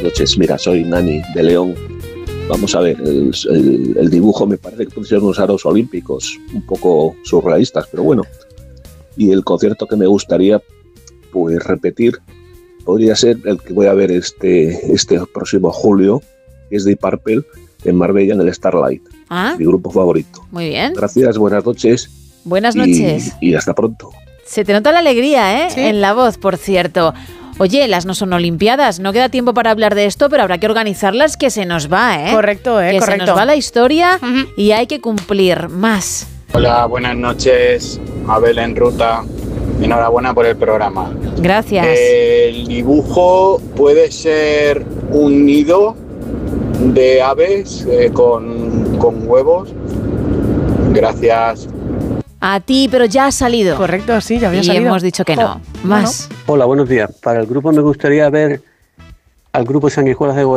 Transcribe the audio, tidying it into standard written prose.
buenas noches. Mira, soy Nani de León. Vamos a ver, el dibujo me parece que pusieron unos aros olímpicos, un poco surrealistas, pero bueno. Y el concierto que me gustaría pues repetir podría ser el que voy a ver este próximo julio, que es de Deep Purple, en Marbella, en el Starlight. Mi grupo favorito. Muy bien. Gracias, buenas noches. Buenas noches. Y hasta pronto. Se te nota la alegría, ¿eh? Sí. En la voz, por cierto. Oye, las no son Olimpiadas, no queda tiempo para hablar de esto, pero habrá que organizarlas, que se nos va, ¿eh? Correcto, que correcto. se nos va la historia y hay que cumplir más. Hola, buenas noches. Abel en ruta. Enhorabuena por el programa. Gracias. El dibujo puede ser un nido de aves con huevos. Gracias. A ti, pero ya ha salido. Correcto, sí, ya había y salido. hemos dicho que no. Más. Hola, buenos días. Para el grupo me gustaría ver al grupo Sanguijuelas de